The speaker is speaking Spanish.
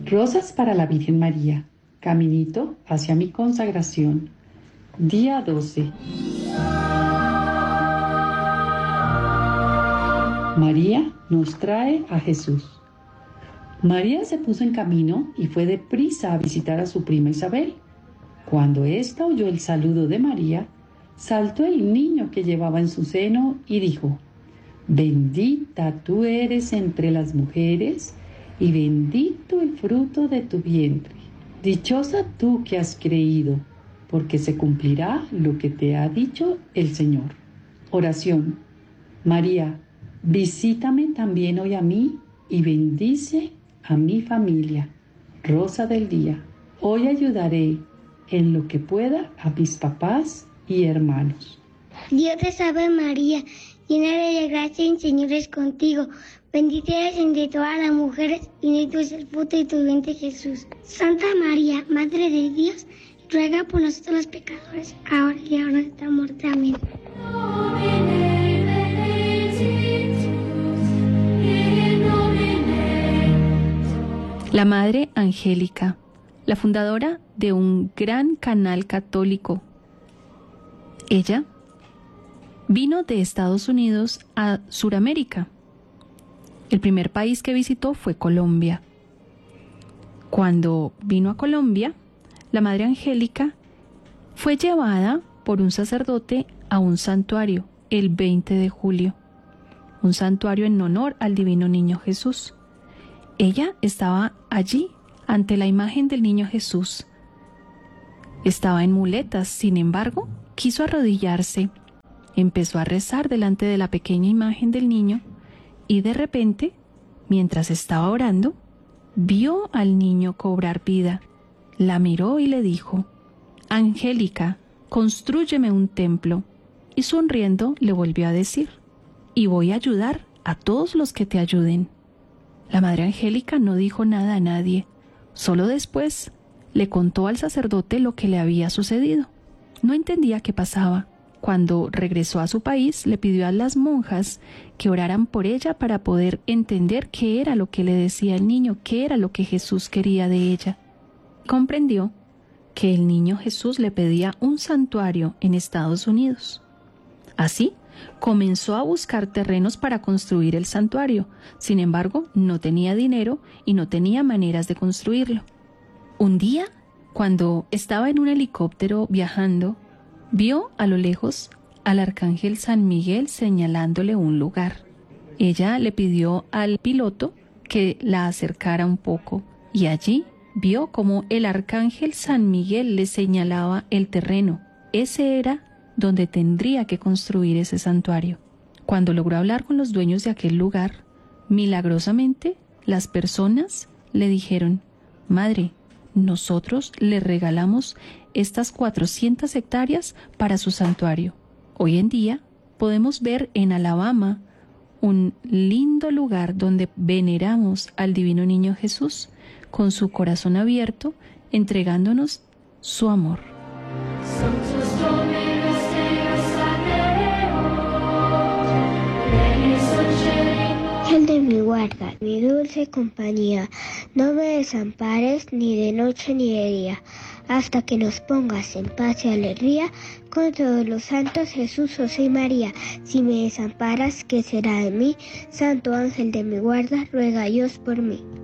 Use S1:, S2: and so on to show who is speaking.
S1: Rosas para la Virgen María. Caminito hacia mi consagración. Día 12. María nos trae a Jesús. María se puso en camino y fue deprisa a visitar a su prima Isabel. Cuando ésta oyó el saludo de María, saltó el niño que llevaba en su seno y dijo: Bendita tú eres entre las mujeres, y bendito el fruto de tu vientre. Dichosa tú que has creído, porque se cumplirá lo que te ha dicho el Señor. Oración. María, visítame también hoy a mí y bendice a mi familia. Rosa del día. Hoy ayudaré en lo que pueda a mis papás y hermanos.
S2: Dios te salve María, llena eres de gracia, el Señor es contigo. Bendita eres entre todas las mujeres, y bendito es el fruto de tu vientre Jesús. Santa María, Madre de Dios, ruega por nosotros los pecadores, ahora y a la hora de nuestra muerte. Amén.
S3: La Madre Angélica, la fundadora de un gran canal católico. Ella vino de Estados Unidos a Suramérica. El primer país que visitó fue Colombia. Cuando vino a Colombia, la Madre Angélica fue llevada por un sacerdote a un santuario el 20 de julio, un santuario en honor al Divino Niño Jesús. Ella estaba allí ante la imagen del Niño Jesús. Estaba en muletas, sin embargo, quiso arrodillarse. Empezó a rezar delante de la pequeña imagen del niño y de repente, mientras estaba orando, vio al niño cobrar vida. La miró y le dijo: Angélica, constrúyeme un templo. Y sonriendo le volvió a decir: y voy a ayudar a todos los que te ayuden. La Madre Angélica no dijo nada a nadie, solo después le contó al sacerdote lo que le había sucedido. No entendía qué pasaba. Cuando regresó a su país, le pidió a las monjas que oraran por ella para poder entender qué era lo que le decía el niño, qué era lo que Jesús quería de ella. Comprendió que el niño Jesús le pedía un santuario en Estados Unidos. Así, comenzó a buscar terrenos para construir el santuario. Sin embargo, no tenía dinero y no tenía maneras de construirlo. Un día, cuando estaba en un helicóptero viajando, vio a lo lejos al arcángel San Miguel señalándole un lugar. Ella le pidió al piloto que la acercara un poco y allí vio como el arcángel San Miguel le señalaba el terreno. Ese era donde tendría que construir ese santuario. Cuando logró hablar con los dueños de aquel lugar, milagrosamente las personas le dijeron: Madre, nosotros le regalamos estas 400 hectáreas para su santuario. Hoy en día podemos ver en Alabama un lindo lugar donde veneramos al Divino Niño Jesús con su corazón abierto, entregándonos su amor.
S2: Ángel de mi guarda, mi dulce compañía, no me desampares ni de noche ni de día, hasta que nos pongas en paz y alegría con todos los santos, Jesús, José y María. Si me desamparas, ¿qué será de mí? Santo ángel de mi guarda, ruega a Dios por mí.